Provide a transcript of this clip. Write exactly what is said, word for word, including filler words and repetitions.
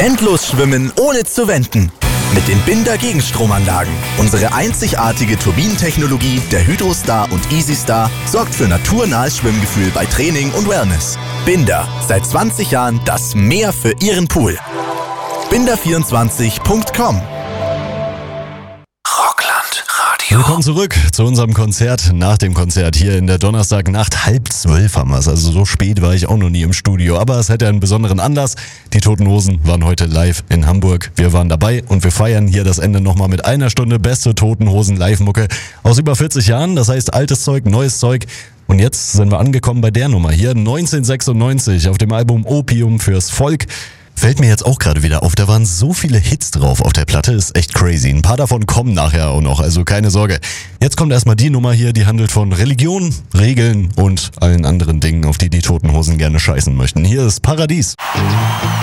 Endlos schwimmen ohne zu wenden. Mit den Binder Gegenstromanlagen. Unsere einzigartige Turbinentechnologie der Hydrostar und EasyStar sorgt für naturnahes Schwimmgefühl bei Training und Wellness. Binder, seit zwanzig Jahren das Meer für Ihren Pool. binder vierundzwanzig punkt com. Willkommen zurück zu unserem Konzert. Nach dem Konzert hier in der Donnerstagnacht, halb zwölf haben wir es. Also so spät war ich auch noch nie im Studio. Aber es hätte einen besonderen Anlass. Die Toten Hosen waren heute live in Hamburg. Wir waren dabei und wir feiern hier das Ende nochmal mit einer Stunde beste Toten Hosen Live-Mucke aus über vierzig Jahren. Das heißt altes Zeug, neues Zeug. Und jetzt sind wir angekommen bei der Nummer hier, neunzehnhundertsechsundneunzig, auf dem Album Opium fürs Volk. Fällt mir jetzt auch gerade wieder auf, da waren so viele Hits drauf auf der Platte, ist echt crazy. Ein paar davon kommen nachher auch noch, also keine Sorge. Jetzt kommt erstmal die Nummer hier, die handelt von Religion, Regeln und allen anderen Dingen, auf die die Toten Hosen gerne scheißen möchten. Hier ist Paradies.